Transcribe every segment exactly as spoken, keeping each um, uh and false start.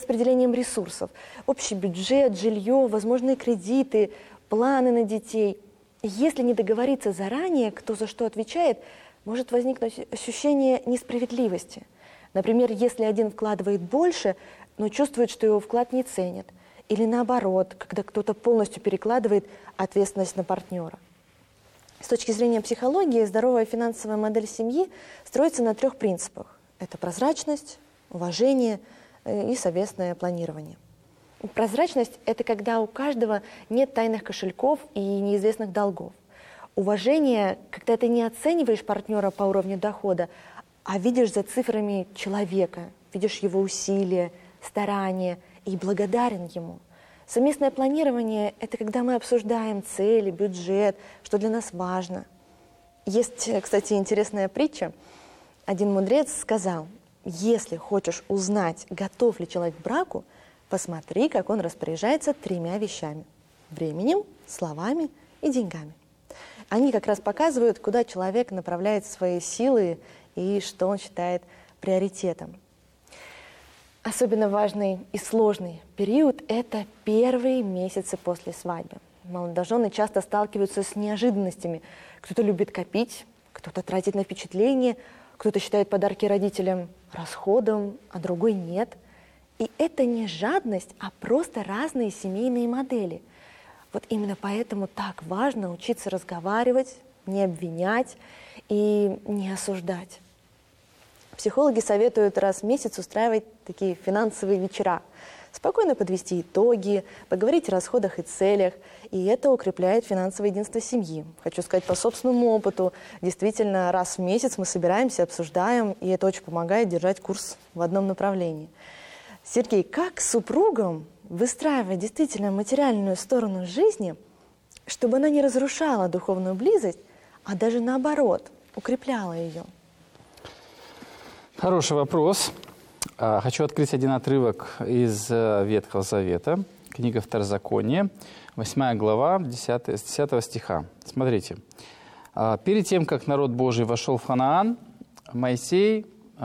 распределением ресурсов. Общий бюджет, жилье, возможные кредиты, планы на детей. Если не договориться заранее, кто за что отвечает, может возникнуть ощущение несправедливости. Например, если один вкладывает больше, но чувствует, что его вклад не ценят. Или наоборот, когда кто-то полностью перекладывает ответственность на партнера. С точки зрения психологии, здоровая финансовая модель семьи строится на трех принципах. Это прозрачность, уважение и совместное планирование. Прозрачность – это когда у каждого нет тайных кошельков и неизвестных долгов. Уважение – когда ты не оцениваешь партнера по уровню дохода, а видишь за цифрами человека, видишь его усилия, старания и благодарен ему. Совместное планирование – это когда мы обсуждаем цели, бюджет, что для нас важно. Есть, кстати, интересная притча. Один мудрец сказал: если хочешь узнать, готов ли человек к браку, посмотри, как он распоряжается тремя вещами – временем, словами и деньгами. Они как раз показывают, куда человек направляет свои силы и что он считает приоритетом. Особенно важный и сложный период – это первые месяцы после свадьбы. Молодожены часто сталкиваются с неожиданностями. Кто-то любит копить, кто-то тратит на впечатление, кто-то считает подарки родителям расходом, а другой нет. И это не жадность, а просто разные семейные модели. Вот именно поэтому так важно учиться разговаривать, не обвинять и не осуждать. Психологи советуют раз в месяц устраивать такие финансовые вечера. Спокойно подвести итоги, поговорить о расходах и целях. И это укрепляет финансовое единство семьи. Хочу сказать по собственному опыту. Действительно, раз в месяц мы собираемся, обсуждаем, и это очень помогает держать курс в одном направлении. Сергей, как супругам выстраивать действительно материальную сторону жизни, чтобы она не разрушала духовную близость, а даже наоборот, укрепляла ее? Хороший вопрос. Хочу открыть один отрывок из Ветхого Завета, книга Второзакония, восьмая глава, десятого, с десятого стиха. Смотрите. «Перед тем, как народ Божий вошел в Ханаан, Моисей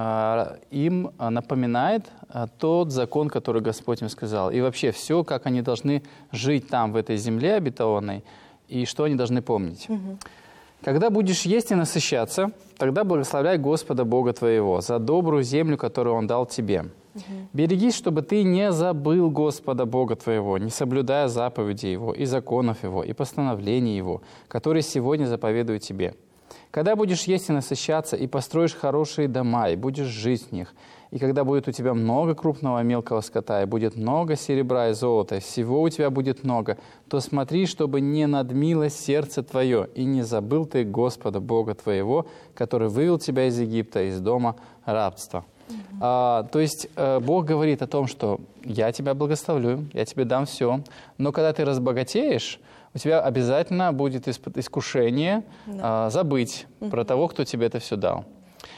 им напоминает тот закон, который Господь им сказал. И вообще все, как они должны жить там, в этой земле обетованной, и что они должны помнить. Угу. «Когда будешь есть и насыщаться, тогда благословляй Господа Бога твоего за добрую землю, которую Он дал тебе. Угу. Берегись, чтобы ты не забыл Господа Бога твоего, не соблюдая заповедей Его, и законов Его, и постановлений Его, которые сегодня заповедую тебе. Когда будешь есть и насыщаться, и построишь хорошие дома, и будешь жить в них, и когда будет у тебя много крупного и мелкого скота, и будет много серебра и золота, всего у тебя будет много, то смотри, чтобы не надмило сердце твое, и не забыл ты Господа Бога твоего, который вывел тебя из Египта, из дома рабства». Mm-hmm. а, то есть э, Бог говорит о том, что «я тебя благословлю, я тебе дам все», но когда ты разбогатеешь, у тебя обязательно будет искушение yeah. э, забыть mm-hmm. про того, кто тебе это все дал.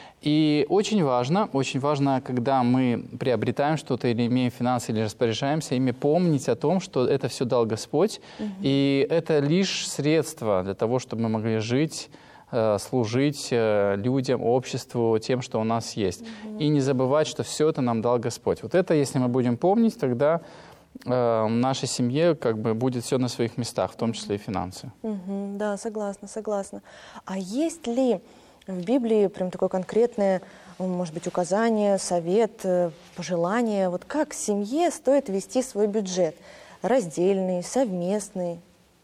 И очень важно, очень важно, когда мы приобретаем что-то или имеем финансы, или распоряжаемся ими, помнить о том, что это все дал Господь, угу. и это лишь средство для того, чтобы мы могли жить, служить людям, обществу, тем, что у нас есть. Угу. И не забывать, что все это нам дал Господь. Вот это, если мы будем помнить, тогда в нашей семье как бы будет все на своих местах, в том числе и финансы. Угу. Да, согласна, согласна. А есть ли в Библии прям такое конкретное, может быть, указание, совет, пожелание, вот как семье стоит вести свой бюджет? Раздельный, совместный?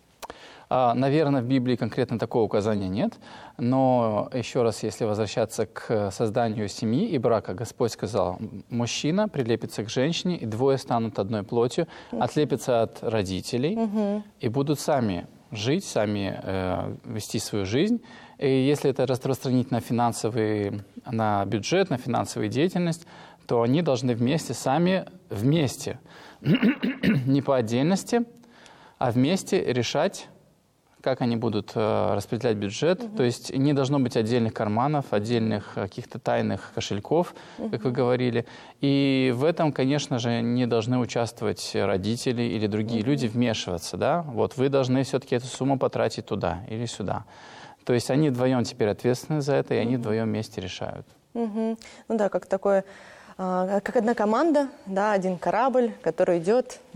А, наверное, в Библии конкретно такого указания нет, но еще раз, если возвращаться к созданию семьи и брака, Господь сказал: мужчина прилепится к женщине, и двое станут одной плотью, отлепятся от родителей угу. и будут сами жить, сами э, вести свою жизнь. И если это распространить на финансовый, на бюджет, на финансовую деятельность, то они должны вместе, сами вместе, не по отдельности, а вместе решать, как они будут э, распределять бюджет. Uh-huh. То есть не должно быть отдельных карманов, отдельных каких-то тайных кошельков, uh-huh. как вы говорили. И в этом, конечно же, не должны участвовать родители или другие uh-huh. люди, вмешиваться. Да? Вот вы должны все-таки эту сумму потратить туда или сюда. То есть они вдвоем теперь ответственны за это, и они uh-huh. вдвоем вместе решают. Uh-huh. Ну да, как такое а, как одна команда, да, один корабль, который идет